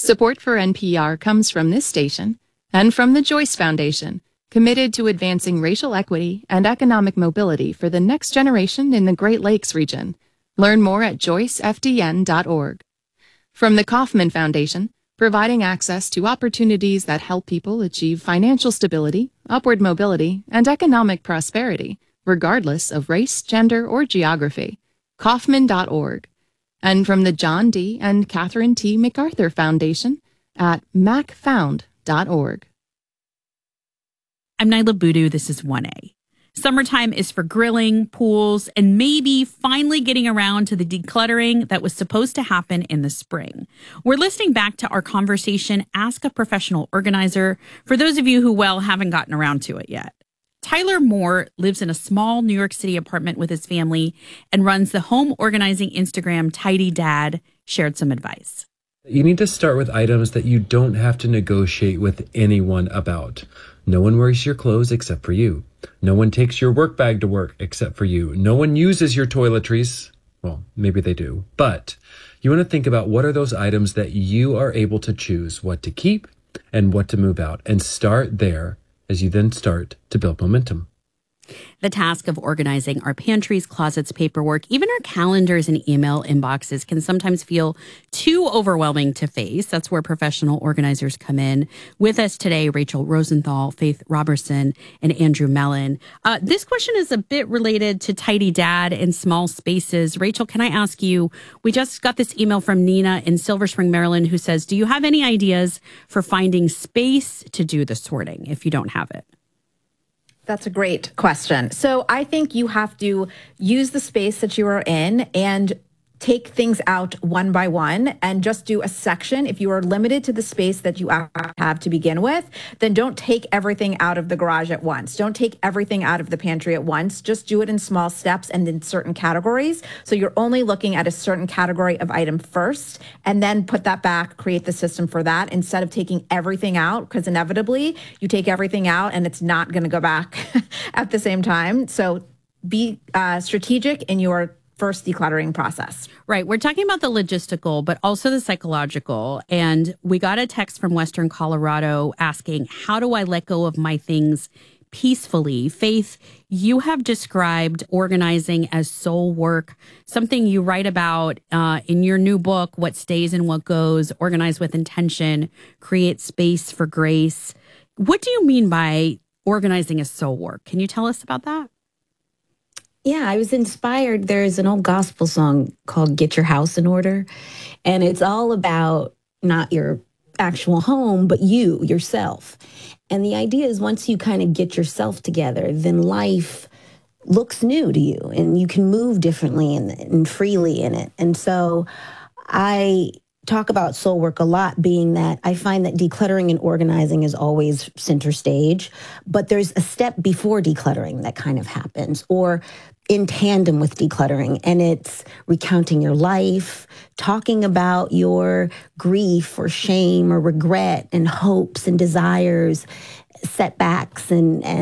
Support for NPR comes from this station and from the Joyce Foundation, committed to advancing racial equity and economic mobility for the next generation in the Great Lakes region. Learn more at joycefdn.org. From the Kauffman Foundation, providing access to opportunities that help people achieve financial stability, upward mobility, and economic prosperity, regardless of race, gender, or geography. Kauffman.org. And from the John D. and Catherine T. MacArthur Foundation at macfound.org. I'm Nyla Boodoo. This is 1A. Summertime is for grilling, pools, and maybe finally getting around to the decluttering that was supposed to happen in the spring. We're listening back to our conversation, Ask a Professional Organizer, for those of you who, haven't gotten around to it yet. Tyler Moore lives in a small New York City apartment with his family and runs the home organizing Instagram Tidy Dad, shared some advice. You need to start with items that you don't have to negotiate with anyone about. No one wears your clothes except for you. No one takes your work bag to work except for you. No one uses your toiletries. Well, maybe they do. But you want to think about what are those items that you are able to choose what to keep and what to move out, and start there as you then start to build momentum. The task of organizing our pantries, closets, paperwork, even our calendars and email inboxes can sometimes feel too overwhelming to face. That's where professional organizers come in. With us today, Rachel Rosenthal, Faith Robertson, and Andrew Mellon. This question is a bit related to Tidy Dad and small spaces. Rachel, can I ask you, we just got this email from Nina in Silver Spring, Maryland, who says, do you have any ideas for finding space to do the sorting if you don't have it? That's a great question. So I think you have to use the space that you are in and take things out one by one and just do a section. If you are limited to the space that you have to begin with, then don't take everything out of the garage at once. Don't take everything out of the pantry at once. Just do it in small steps and in certain categories. So you're only looking at a certain category of item first, and then put that back, create the system for that, instead of taking everything out, because inevitably you take everything out and it's not going to go back at the same time. So be strategic in your first decluttering process. Right. We're talking about the logistical, but also the psychological. And we got a text from Western Colorado asking, how do I let go of my things peacefully? Faith, you have described organizing as soul work, something you write about in your new book, What Stays and What Goes, Organize with Intention, Create Space for Grace. What do you mean by organizing as soul work? Can you tell us about that? Yeah, I was inspired. There's an old gospel song called Get Your House in Order. And it's all about not your actual home, but yourself. And the idea is once you kind of get yourself together, then life looks new to you and you can move differently and freely in it. And so I talk about soul work a lot, being that I find that decluttering and organizing is always center stage, but there's a step before decluttering that kind of happens, or in tandem with decluttering, and it's recounting your life, talking about your grief or shame or regret and hopes and desires, setbacks and